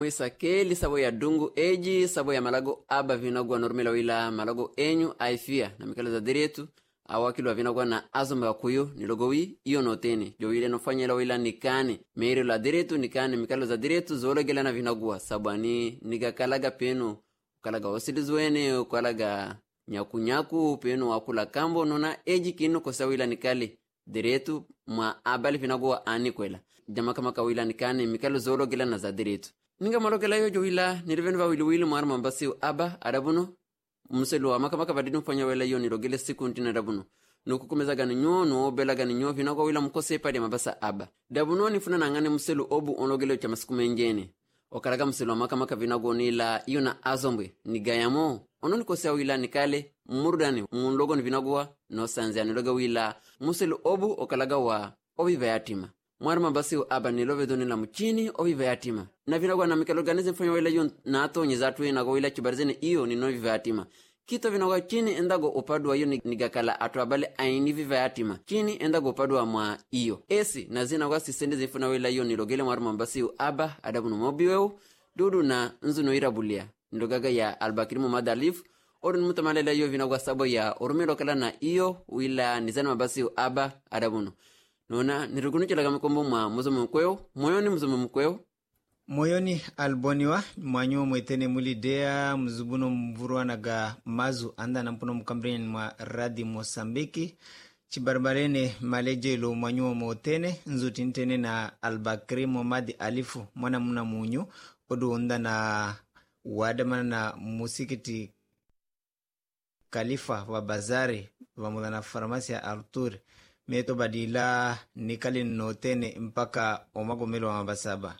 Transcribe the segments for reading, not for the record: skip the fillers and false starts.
Wisa keli sabo ya dungu eji sabo ya malago aba vinagwa normela wila malago enyu aifia na mikalo za diretu awakilo wa vinagwa na azomba wa kuyo nilogowi iyo noteni jo wile nofanya ila wila nikani meiri la diretu nikani mikalo za diretu zolegela na vinagwa sabani nigakalaga penu ukalaga osilizuene ukalaga nyaku penu wakula kambo nona eji kinu kosa wila nikali diretu mwa abali vinagwa anikwela jama kama kawila nikani mikalo zolegela na za diretu ninga malokela yo joila nirvenva wili mwar mambasi aba adabuno muselu wa maka badinu fanya wela yo nirogele siku ntina dabuno nukukumeza gani nyo no bela gani nyo vinako wila mkose padi mabasa aba dabuno nifuna nangane muselu obu onogele cha masiku menjene okaraga muselu wa maka vinago nila iyo na azombwe nigayamo ono nikosea wila nikale murdani mundogo ni vinagwa no sanzia niloga wila muselu obu okalaga wa obiva yatima mwarma basi aba nilove doni la mchini obiva yatima na vinagwa na mikalo ganize mfanya wila yon nato nyizatu na wila chibarzene iyo ni novi yatima kito vinagwa chini endago upadwa yo nigakala atwabale aini viva yatima chini endago upadwa mwa iyo esi na zina kwa sisende zifuna wila yo nilogele mwarma basi aba adabu no mobiweu dudu na nzuno irabulia ndogaga ya albakirimu madalif orun mutamalela yo vinagwa sabo ya orumelo kala na iyo wila nizana mabasi aba adabuno nona nirugunu chalaga mkombo mwa muzumu mkweo moyoni muzumu mkweo moyoni alboniwa mwanyo mwetene mulidea mzubuno mvurwa naga mazu anda na mpuno mkambreni mwa radi Mosambiki chibarbarene maleje lo mwanyo mwotene nzuti ntene na Albakri Momadi Alifu mwana muna munyu odu onda na wadamana na musikiti Khalifa wa Bazari wa mudana farmasia Artur meto badila nikali notene mpaka omagomelo wa mabasaba.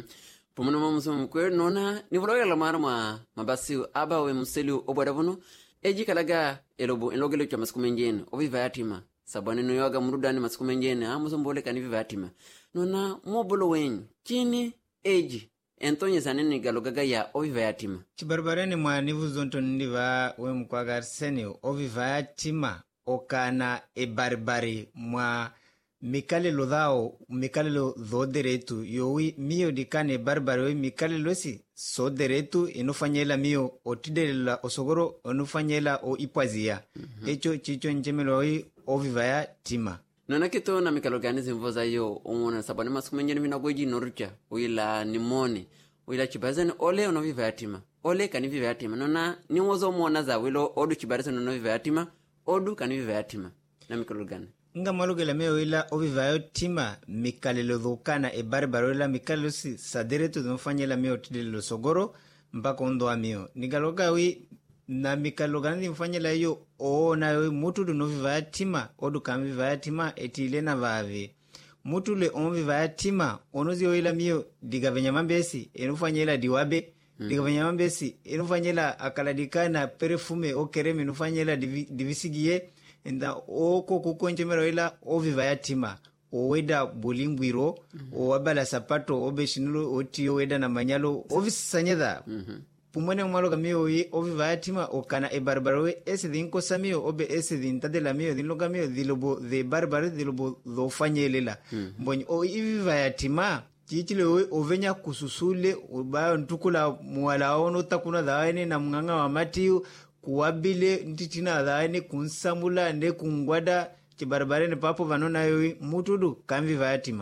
Pumuna mamuzo mkwe nona nivuloya la mara mabasi aba we museli obwadavuno eji kalaga elobo enlogelo cha masiku menjene obiva yatima sabani no yoga murudani masiku menjene amuzo mbole kaniva yatima nona mobolo wenyu chini eji entonye zaneni galogaga ya obiva yatima chibarbarene mwa nivu zonto ndiva we mkwaga arseni obiva yatima okana barbari mwa mikalelo dhao mikalelo dhoderetu yowi miyo dikane barbari we mikalelo si soderetu inufanyela miyo otidelela osogoro onufanyela o ipwazia echo chicho njemelo we ovivaya tima nana kito na mikalo gani zimvoza yo umona sabani masiku menjene minagoji norucha wila nimone wila chibazani ole onovivaya tima ole kanivivaya tima nona niwozo umona za wilo odu chibarizani onovivaya tima odu kaniviva yatima na mikalo gani nga malugela meyo ila ovivayo tima mikalelo dhukana barbaro ila mikalelo si saderetu dhumfanyela meyo tidelo sogoro mpaka ondo amiyo nigaloga wi na mikalo gani mfanyela iyo na we mutu dunovivaya tima odu kamivaya tima etilena vavi mutu le onvivaya tima onozi ila miyo diga venyamambesi enufanyela diwabe diga venyamambesi enufanyela akaladikana perfume okereme enufanyela divisigie enda oko kukonjemero ila oviva yatima oweda bulimbwiro owabala sapato obeshinulo otiyo weda na manyalo ovisanyeda pumone mwalo kamiyo oviva yatima okana barbaro ese dinko samiyo obe ese dintadela miyo dinloga miyo dilobo de barbaro dilobo dofanyelela mbonyi oviva yatima chichile ovenya kususule ubayo ntukula mwala ono takuna dhaene na mnganga wa matiyo kuwabile ntitina dhaene kunsamula ne kungwada chibarbarene papo vanona yoi mutudu kamviva yatima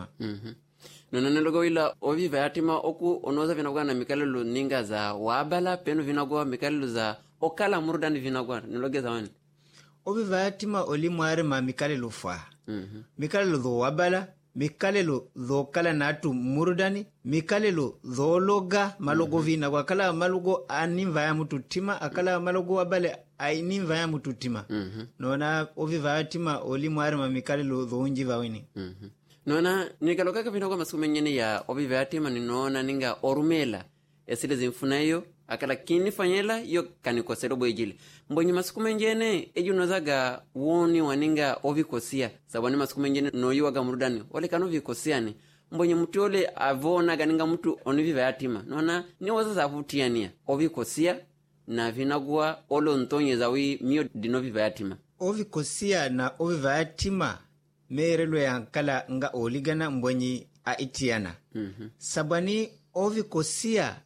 nona logo ila oviva yatima oku onoza vinagwa na mikalelo ninga za wabala penu vinagwa mikalelo za okala murdani vinagwa nilogeza wani oviva yatima oli mware ma mikalelo fa mikalelo dho wabala mikalelo dho kala natu murdani mikalelo dho loga malogo vina kwa kala malogo animva ya mututima akala malogo abale ainimva ya mututima nona oviva yatima oli mware ma mikalelo dho unjiva weni nona nikaloka kavina kwa masiku menyene ya oviva yatima ninona ninga orumela esile zimfunayo akala kini fanyela yo kanikosero bwejile mbonyi masiku menjene ejunozaga woni waninga ovikosia sabani masiku menjene noyiwaga murudani ole kano vikosiani mbonyi mtu ole avona ganinga mtu oniviva yatima nona niwaza zavutiania ovikosia na vinagwa olo ntonyeza wi miyo dinoviva yatima ovikosia na oviva yatima merelo yankala nga oligana mbonyi aitiana sabani ovikosia